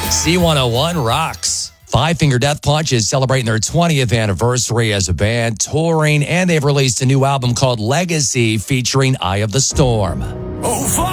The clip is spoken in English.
C101 rocks. Five Finger Death Punch is celebrating their 20th anniversary as a band, touring, and they've released a new album called Legacy featuring Eye of the Storm.